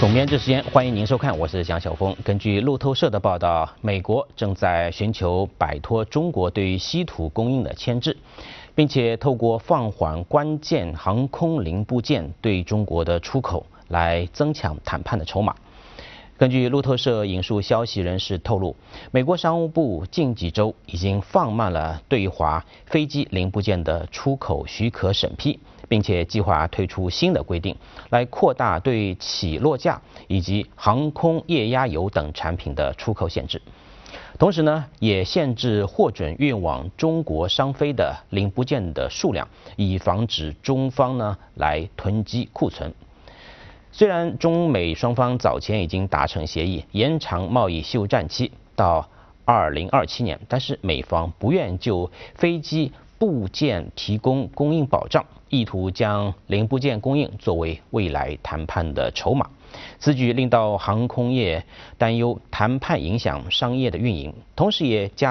总编制时间，欢迎您收看，我是蒋晓峰。根据路透社的报道，美国正在寻求摆脱中国对于稀土供应的牵制，并且透过放缓关键航空零部件对中国的出口来增强谈判的筹码。根据路透社引述消息人士透露，美国商务部近几周已经放慢了对华飞机零部件的出口许可审批，并且计划推出新的规定，来扩大对起落架以及航空液压油等产品的出口限制。同时呢，也限制获准运往中国商飞的零部件的数量，以防止中方呢来囤积库存。虽然中美双方早前已经达成协议，延长贸易休战期到2027年，但是美方不愿就飞机部件提供供应保障，意图将零部件供应作为未来谈判的筹码。此举令到航空业担忧谈判影响商业的运营，同时也加